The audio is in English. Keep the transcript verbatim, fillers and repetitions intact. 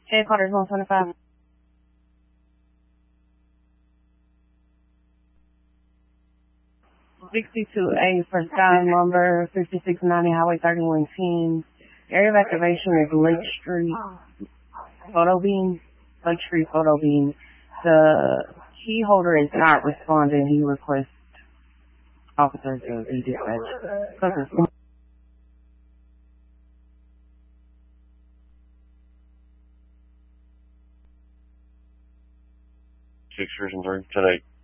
Headquarters one twenty-five. sixty-two A for Sky Lumber, fifty-six ninety Highway thirty-one ten. Area of activation is Lake Street Photo Beam. Lake Street Photo Beam. The key holder is not responding. He requests officers to be dispatched. Six version three, ten eight.